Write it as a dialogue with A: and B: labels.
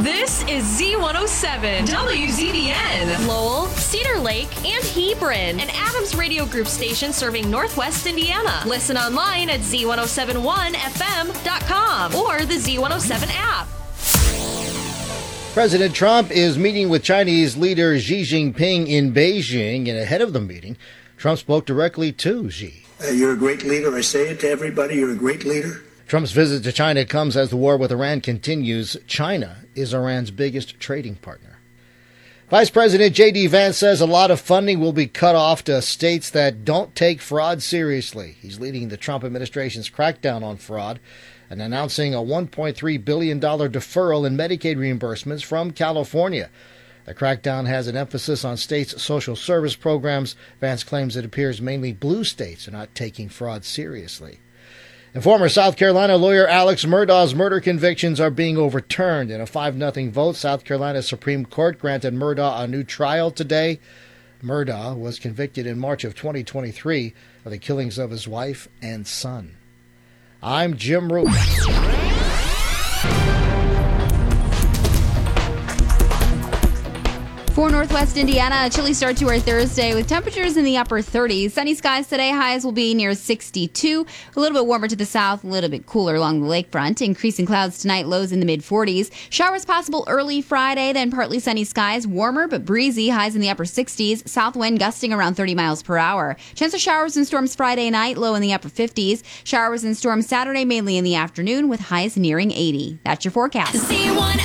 A: This is Z107, WZBN, Lowell, Cedar Lake, and Hebron, an Adams Radio Group station serving Northwest Indiana. Listen online at Z1071FM.com or the Z107 app.
B: President Trump is meeting with Chinese leader Xi Jinping in Beijing, and ahead of the meeting, Trump spoke directly to Xi.
C: You're a great leader. I say it to everybody. You're a great leader.
B: Trump's visit to China comes as the war with Iran continues. China is Iran's biggest trading partner. Vice President J.D. Vance says a lot of funding will be cut off to states that don't take fraud seriously. He's leading the Trump administration's crackdown on fraud and announcing a $1.3 billion deferral in Medicaid reimbursements from California. The crackdown has an emphasis on states' social service programs. Vance claims it appears mainly blue states are not taking fraud seriously. And former South Carolina lawyer Alex Murdaugh's murder convictions are being overturned. In a 5-0 vote, South Carolina Supreme Court granted Murdaugh a new trial today. Murdaugh was convicted in March of 2023 of the killings of his wife and son. I'm Jim Root.
D: For Northwest Indiana, a chilly start to our Thursday with temperatures in the upper 30s. Sunny skies today. Highs will be near 62. A little bit warmer to the south, a little bit cooler along the lakefront. Increasing clouds tonight, lows in the mid-40s. Showers possible early Friday, then partly sunny skies. Warmer but breezy. Highs in the upper 60s. South wind gusting around 30 miles per hour. Chance of showers and storms Friday night, low in the upper 50s. Showers and storms Saturday, mainly in the afternoon, with highs nearing 80. That's your forecast.
A: Z107.